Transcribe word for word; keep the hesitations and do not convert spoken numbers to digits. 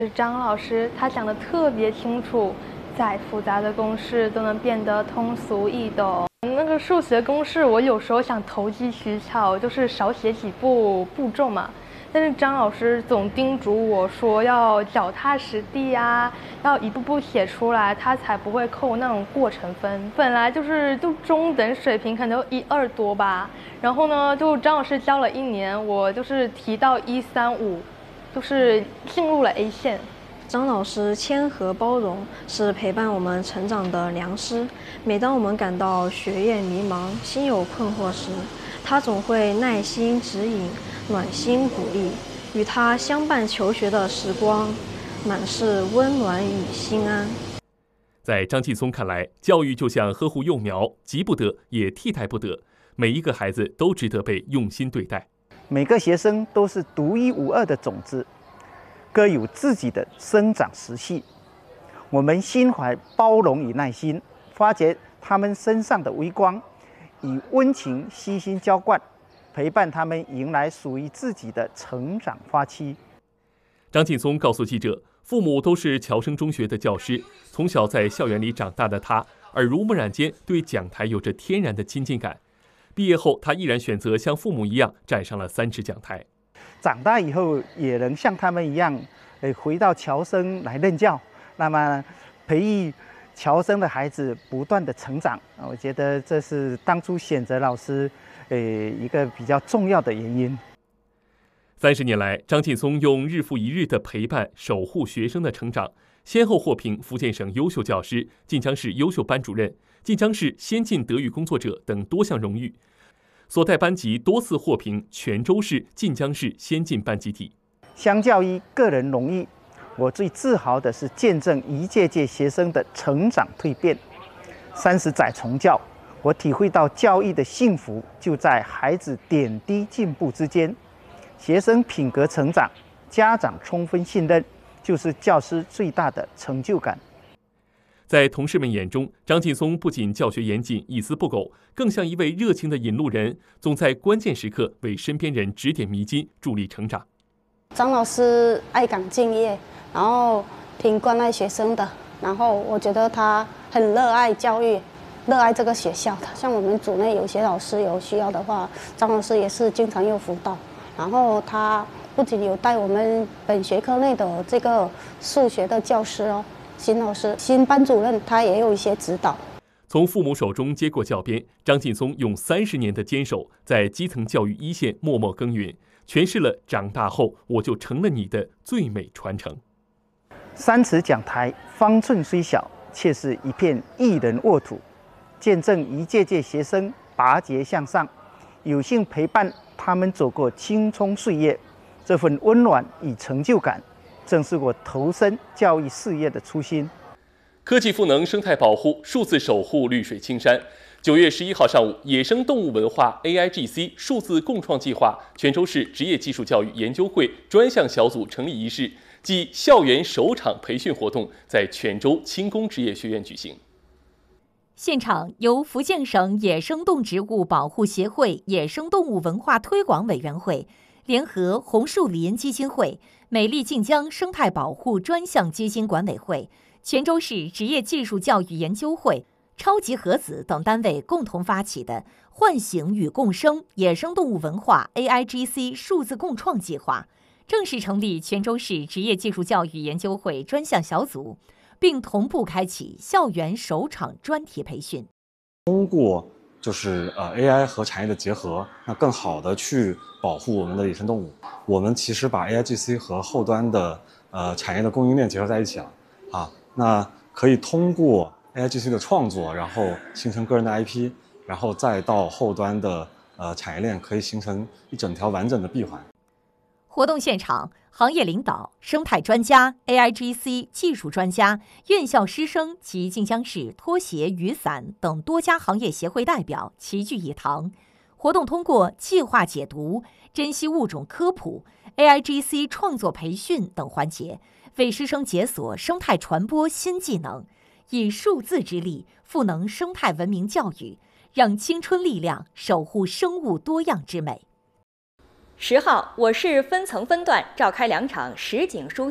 张老师他讲的特别清楚，再复杂的公式都能变得通俗易懂。那个数学公式，我有时候想投机取巧，就是少写几步步骤嘛。但是张老师总叮嘱我说要脚踏实地啊，要一步步写出来，他才不会扣那种过程分。本来就是就中等水平，可能一二多吧。然后呢，就张老师教了一年，我就是提到一三五。就是进入了 A 线。 张老师谦和包容，是陪伴我们成长的良师。每当我们感到学业迷茫、心有困惑时，他总会耐心指引、暖心鼓励。与他相伴求学的时光，满是温暖与心安。 在张劲松看来，教育就像呵护幼苗，急不得也替代不得，每一个孩子都值得被用心对待。 每个学生都是独一无二的种子，各有自己的生长时期。我们心怀包容与耐心，发掘他们身上的微光，以温情悉心浇灌，陪伴他们迎来属于自己的成长花期。 张劲松告诉记者，父母都是侨生中学的教师，从小在校园里长大的他，耳濡目染间对讲台有着天然的亲近感。毕业后，他依然选择像父母一样站上了三尺讲台。 长大以后也能像他们一样，呃，回到侨生来任教，那么培育侨生的孩子不断的成长。我觉得这是当初选择老师，呃，一个比较重要的原因。 三十年来，张劲松用日复一日的陪伴守护学生的成长，先后获评福建省优秀教师、晋江市优秀班主任、晋江市先进德育工作者等多项荣誉，所带班级多次获评泉州市、晋江市先进班集体。 相较于个人荣誉，我最自豪的是见证一届届学生的成长蜕变。三十载从教，我体会到教育的幸福就在孩子点滴进步之间。学生品格成长，家长充分信任，就是教师最大的成就感。 在同事们眼中，张劲松不仅教学严谨、一丝不苟，更像一位热情的引路人，总在关键时刻为身边人指点迷津，助力成长。 张老师爱岗敬业，然后挺关爱学生的，然后我觉得他很热爱教育，热爱这个学校的。像我们组内有些老师有需要的话，张老师也是经常有辅导。然后他不仅有带我们本学科内的这个数学的教师哦，新老师、新班主任，他也有一些指导。 从父母手中接过教鞭，张劲松用三十年的坚守，在基层教育一线默默耕耘，诠释了长大后我就成了你的最美传承。 三尺讲台，方寸虽小，却是一片一人沃土，见证一届届学生拔节向上，有幸陪伴他们走过青葱岁月，这份温暖与成就感，正是我投身教育事业的初心。 科技赋能生态保护，数字守护绿水青山。九月十一号上午，野生动物文化 A I G C 数字共创计划泉州市职业技术教育研究会专项小组成立仪式暨校园首场培训活动在泉州轻工职业学院举行。 现场由福建省野生动植物保护协会野生动物文化推广委员会联合红树林基金会、美丽晋江生态保护专项基金管委会、泉州市职业技术教育研究会、超级核子等单位共同发起的唤醒与共生野生动物文化 A I G C 数字共创计划，正式成立泉州市职业技术教育研究会专项小组，并同步开启校园首场专题培训。 通过就是呃 A I 和产业的结合，那更好的去保护我们的野生动物。我们其实把 A I G C 和后端的呃产业的供应链结合在一起了啊，那可以通过 A I G C 的创作，然后形成个人的 I P， 然后再到后端的呃产业链，可以形成一整条完整的闭环。 活动现场，行业领导、生态专家、A I G C 技术专家、院校师生及晋江市拖鞋、雨伞等多家行业协会代表齐聚一堂。活动通过计划解读、珍稀物种科普、A I G C 创作培训等环节，为师生解锁生态传播新技能，以数字之力赋能生态文明教育，让青春力量守护生物多样之美。 十号，我市分层分段召开两场实景书